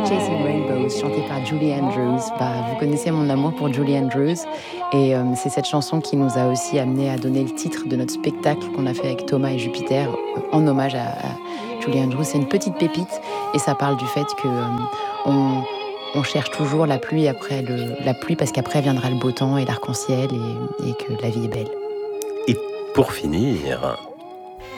Chasing Rainbows, chantée par Julie Andrews. Vous connaissez mon amour pour Julie Andrews, et c'est cette chanson qui nous a aussi amené à donner le titre de notre spectacle qu'on a fait avec Thomas et Jupiter en hommage à Julie Andrews. C'est une petite pépite, et ça parle du fait que on cherche toujours la pluie après la pluie, parce qu'après viendra le beau temps et l'arc-en-ciel, et que la vie est belle. Et pour finir,